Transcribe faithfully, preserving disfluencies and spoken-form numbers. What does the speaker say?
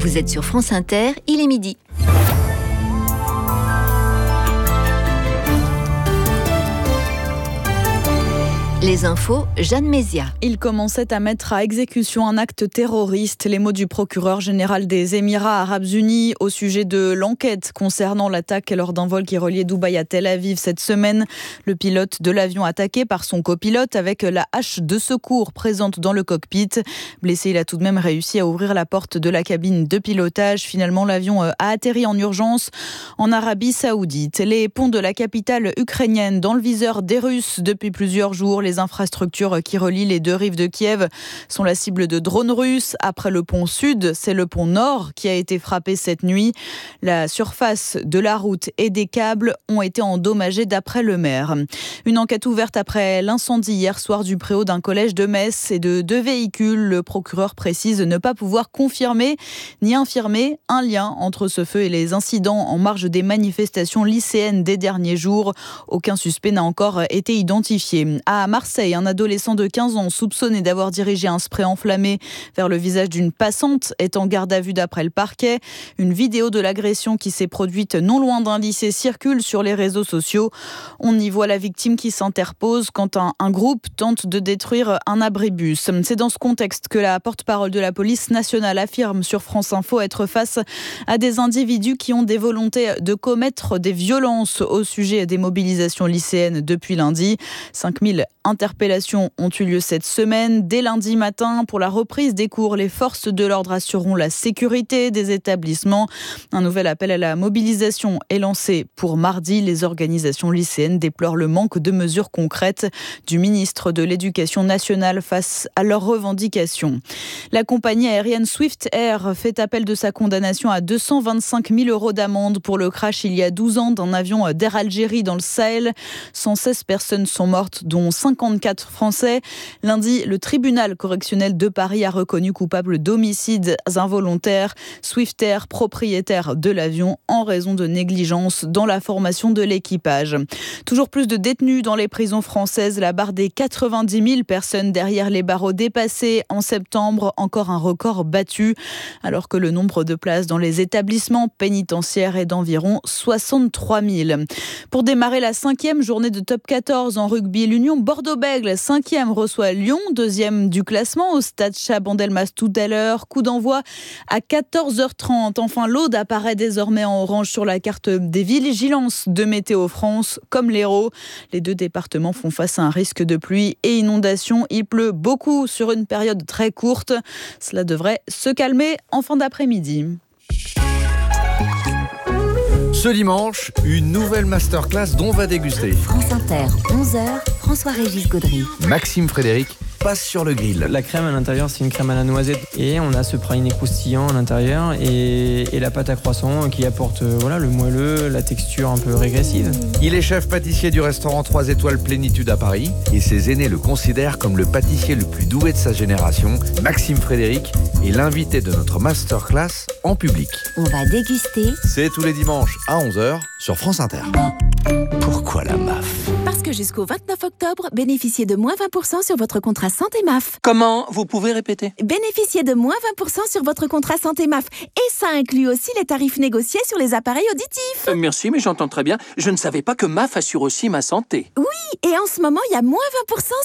Vous êtes sur France Inter, il est midi. Les infos, Jeanne Mézia. Il commençait à mettre à exécution un acte terroriste. Les mots du procureur général des Émirats arabes unis au sujet de l'enquête concernant l'attaque lors d'un vol qui reliait Dubaï à Tel Aviv cette semaine. Le pilote de l'avion attaqué par son copilote avec la hache de secours présente dans le cockpit. Blessé, il a tout de même réussi à ouvrir la porte de la cabine de pilotage. Finalement, l'avion a atterri en urgence en Arabie Saoudite. Les ponts de la capitale ukrainienne dans le viseur des Russes depuis plusieurs jours. Les infrastructures qui relient les deux rives de Kiev sont la cible de drones russes. Après le pont sud, c'est le pont nord qui a été frappé cette nuit. La surface de la route et des câbles ont été endommagés d'après le maire. Une enquête ouverte après l'incendie hier soir du préau d'un collège de Metz et de deux véhicules. Le procureur précise ne pas pouvoir confirmer ni infirmer un lien entre ce feu et les incidents en marge des manifestations lycéennes des derniers jours. Aucun suspect n'a encore été identifié. À Marseille, un adolescent de quinze ans soupçonné d'avoir dirigé un spray enflammé vers le visage d'une passante est en garde à vue d'après le parquet. Une vidéo de l'agression qui s'est produite non loin d'un lycée circule sur les réseaux sociaux. On y voit la victime qui s'interpose quand un, un groupe tente de détruire un abribus. C'est dans ce contexte que la porte-parole de la police nationale affirme sur France Info être face à des individus qui ont des volontés de commettre des violences au sujet des mobilisations lycéennes depuis lundi. cinq mille interpellations ont eu lieu cette semaine. Dès lundi matin, pour la reprise des cours, les forces de l'ordre assureront la sécurité des établissements. Un nouvel appel à la mobilisation est lancé pour mardi. Les organisations lycéennes déplorent le manque de mesures concrètes du ministre de l'Éducation nationale face à leurs revendications. La compagnie aérienne Swift Air fait appel de sa condamnation à deux cent vingt-cinq mille euros d'amende pour le crash il y a douze ans d'un avion d'Air Algérie dans le Sahel. cent seize personnes sont mortes, dont cinquante-quatre Français. Lundi, le tribunal correctionnel de Paris a reconnu coupable d'homicides involontaires Swift Air, propriétaire de l'avion, en raison de négligence dans la formation de l'équipage. Toujours plus de détenus dans les prisons françaises. La barre des quatre-vingt-dix mille personnes derrière les barreaux dépassée en septembre. Encore un record battu, alors que le nombre de places dans les établissements pénitentiaires est d'environ soixante-trois mille. Pour démarrer la cinquième journée de top quatorze en rugby, l'Union Bordeaux-Bègles, cinquième, reçoit Lyon, deuxième du classement au stade Chabandelmas tout à l'heure. Coup d'envoi à quatorze heures trente. Enfin, l'Aude apparaît désormais en orange sur la carte des vigilances de Météo France, comme l'Hérault. Les deux départements font face à un risque de pluie et inondation. Il pleut beaucoup sur une période très courte. Cela devrait se calmer en fin d'après-midi. Ce dimanche, une nouvelle masterclass dont on va déguster. France Inter, onze heures, François-Régis Gaudry. Maxime Frédéric passe sur le grill. La crème à l'intérieur, c'est une crème à la noisette et on a ce praliné croustillant à l'intérieur et, et la pâte à croissant qui apporte euh, voilà, le moelleux, la texture un peu régressive. Il est chef pâtissier du restaurant trois étoiles Plénitude à Paris et ses aînés le considèrent comme le pâtissier le plus doué de sa génération. Maxime Frédéric est l'invité de notre masterclass en public. On va déguster. C'est tous les dimanches à onze heures sur France Inter. Pourquoi la M A F ? Parce que jusqu'au vingt-neuf octobre, bénéficiez de moins vingt pour cent sur votre contrat santé M A F. Comment ? Vous pouvez répéter ? Bénéficiez de moins vingt pour cent sur votre contrat santé M A F. Et ça inclut aussi les tarifs négociés sur les appareils auditifs. Euh, merci, mais j'entends très bien. Je ne savais pas que M A F assure aussi ma santé. Oui, et en ce moment, il y a moins vingt pour cent